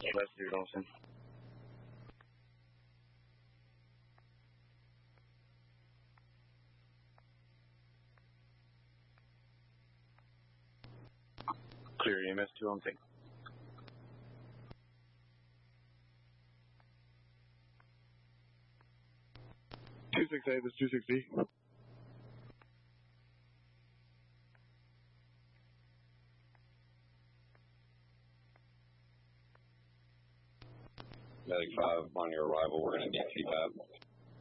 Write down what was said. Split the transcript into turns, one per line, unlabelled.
Let's do Dawson. Clear EMS 2 on tank.
268, this 260.
Medic 5, on your arrival, we're going to need CPAP.